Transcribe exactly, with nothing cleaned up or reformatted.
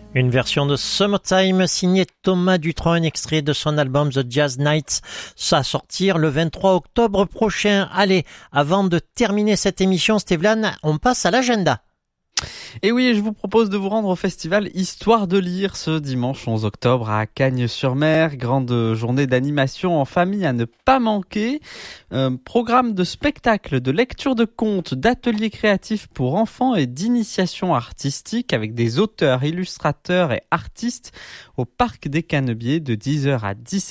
Une version de Summertime signée Thomas Dutronc, un extrait de son album The Jazz Nights, ça va sortir le vingt-trois octobre prochain. Allez, avant de terminer cette émission, Stéphane, on passe à l'agenda. Et oui, je vous propose de vous rendre au festival Histoire de lire ce dimanche onze octobre à Cagnes-sur-Mer. Grande journée d'animation en famille à ne pas manquer. Euh, programme de spectacles, de lecture de contes, d'ateliers créatifs pour enfants et d'initiation artistique avec des auteurs, illustrateurs et artistes au Parc des Canebiers de dix heures à dix-sept heures.